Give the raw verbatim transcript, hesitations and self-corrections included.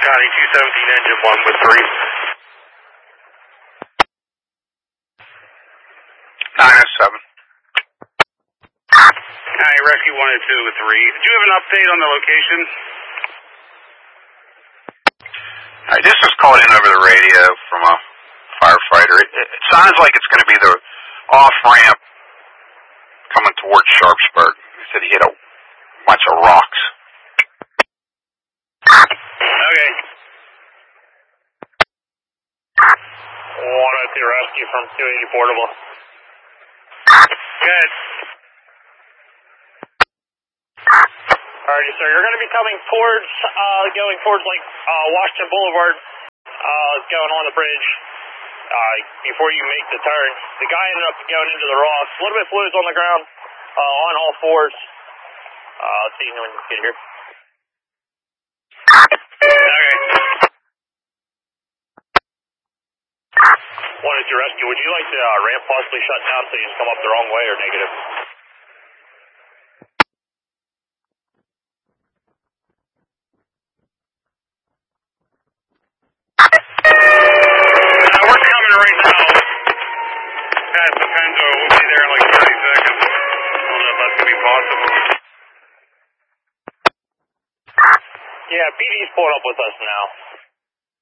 Scotty, two seventeen engine one with three. nine oh seven. Hi, rescue one oh two with three. Did you have an update on the location? I just was called in over the radio from a firefighter. It, it, it sounds like it's going to be the off-ramp coming towards Sharpsburg. He said he hit a bunch of rocks. Okay. one oh two rescue from two eighty portable. Good. Alrighty, sir. You're going to be coming towards, uh, going towards like uh, Washington Boulevard, uh, going on the bridge. Uh, before you make the turn, the guy ended up going into the rocks. A little bit fluids on the ground, uh, on all fours. Uh, let's see when you get here. Okay. one oh two rescue. Would you like the uh, ramp possibly shut down so you just come up the wrong way or negative? Right now, past the Penzo, we'll be there in like thirty seconds. I don't know if that's going to be possible. Yeah, P D's pulling up with us now.